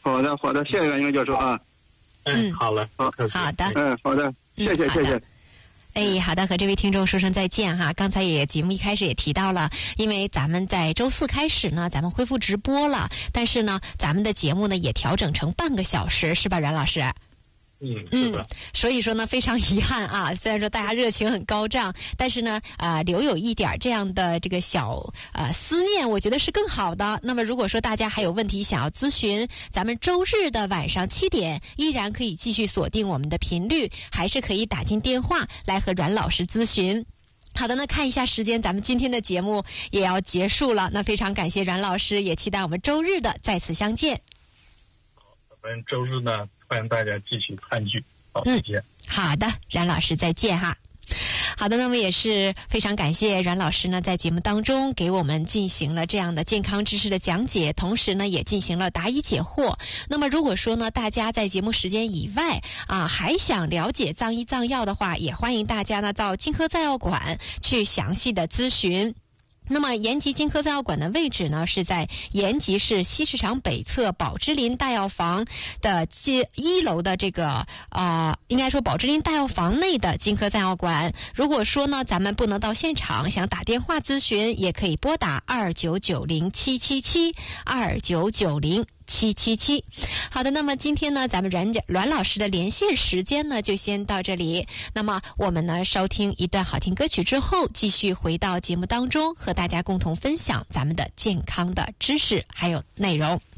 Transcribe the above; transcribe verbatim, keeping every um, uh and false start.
好的，好的，谢谢袁英教授啊。 嗯，好了， 好， 好的，嗯，好的，谢谢，谢谢。 哎，好的，和这位听众说声再见哈。刚才也节目一开始也提到了，因为咱们在周四开始呢，咱们恢复直播了，但是呢，咱们的节目呢也调整成半个小时，是吧，阮老师？ 嗯嗯，所以说呢，非常遗憾啊。虽然说大家热情很高涨，但是呢，啊、呃，留有一点这样的这个小呃思念，我觉得是更好的。那么，如果说大家还有问题想要咨询，咱们周日的晚上七点依然可以继续锁定我们的频率，还是可以打进电话来和阮老师咨询。好的，那看一下时间，咱们今天的节目也要结束了。那非常感谢阮老师，也期待我们周日的再次相见。 我们周日呢，欢迎大家继续看剧。好，再见。 嗯，好的，阮老师再见哈。好的，那么也是非常感谢阮老师呢，在节目当中给我们进行了这样的健康知识的讲解，同时呢也进行了答疑解惑。那么如果说呢大家在节目时间以外啊还想了解藏医藏药的话，也欢迎大家呢到金科藏药馆去详细的咨询。那么延吉金科藏药馆的位置呢是在延吉市西市场北侧宝芝林大药房的街一楼的这个啊、呃，应该说宝芝林大药房内的金科藏药馆。如果说呢咱们不能到现场，想打电话咨询，也可以拨打二九九零七七七二九九零七七七。好的，那么今天呢咱们阮阮老师的连线时间呢就先到这里。那么我们呢收听一段好听歌曲之后，继续回到节目当中，和大家共同分享咱们的健康的知识还有内容。